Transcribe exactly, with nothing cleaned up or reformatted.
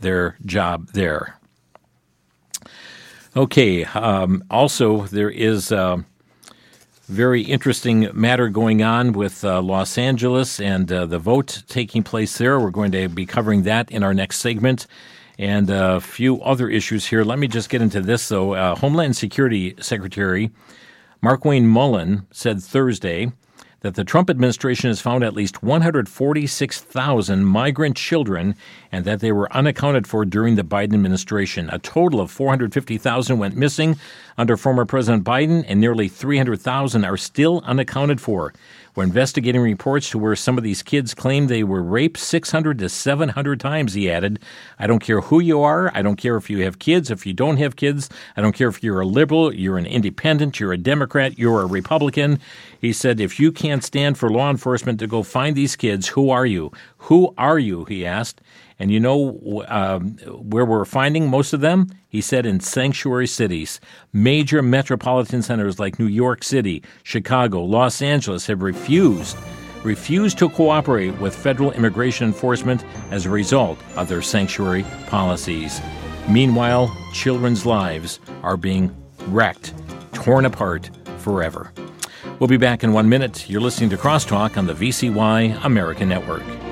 their job there. Okay, um, also there is a very interesting matter going on with uh, Los Angeles and uh, the vote taking place there. We're going to be covering that in our next segment. And a few other issues here. Let me just get into this, though. Uh, Homeland Security Secretary Markwayne Mullin said Thursday that the Trump administration has found at least one hundred forty-six thousand migrant children and that they were unaccounted for during the Biden administration. A total of four hundred fifty thousand went missing under former President Biden, and nearly three hundred thousand are still unaccounted for. We're investigating reports to where some of these kids claim they were raped six hundred to seven hundred times, he added. I don't care who you are. I don't care if you have kids, if you don't have kids. I don't care if you're a liberal, you're an independent, you're a Democrat, you're a Republican. He said, if you can't stand for law enforcement to go find these kids, who are you? Who are you, he asked. And you know um, where we're finding most of them? He said in sanctuary cities. Major metropolitan centers like New York City, Chicago, Los Angeles have refused, refused to cooperate with federal immigration enforcement as a result of their sanctuary policies. Meanwhile, children's lives are being wrecked, torn apart forever. We'll be back in one minute. You're listening to Crosstalk on the V C Y American Network.